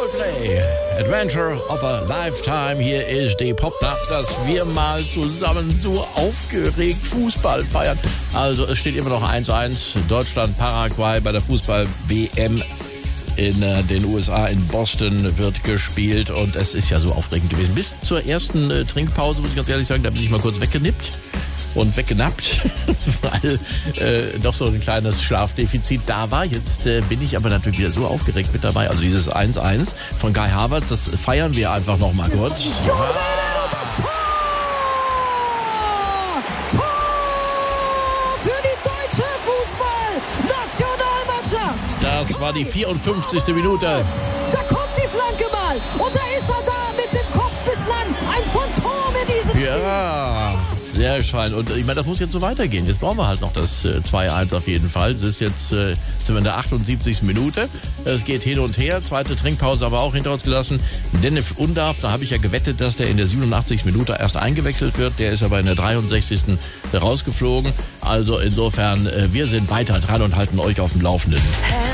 Coldplay, Adventure of a Lifetime. Hier ist die Popnacht, dass wir mal zusammen so aufgeregt Fußball feiern. Also es steht immer noch 1:1. Deutschland, Paraguay bei der Fußball-WM in den USA in Boston wird gespielt. Und es ist ja so aufregend gewesen. Bis zur ersten Trinkpause, muss ich ganz ehrlich sagen, da bin ich mal kurz weggenippt und weggenappt, weil doch so ein kleines Schlafdefizit da war. Jetzt bin ich aber natürlich wieder so aufgeregt mit dabei. Also dieses 1:1 von Kai Havertz, das feiern wir einfach noch mal kurz. Tor für die deutsche Fußballnationalmannschaft. Das war die 54. Minute. Da kommt die Flanke mal und da ist er da mit dem Kopf bislang. Ein Phantom in diesem Spiel. Ja, sehr schön. Und ich meine, das muss jetzt so weitergehen. Jetzt brauchen wir halt noch das 2:1 auf jeden Fall. Das ist jetzt, sind wir in der 78. Minute. Es geht hin und her. Zweite Trinkpause aber auch hinter uns gelassen. Dennis Undarf, da habe ich ja gewettet, dass der in der 87. Minute erst eingewechselt wird. Der ist aber in der 63. rausgeflogen. Also insofern, wir sind weiter dran und halten euch auf dem Laufenden.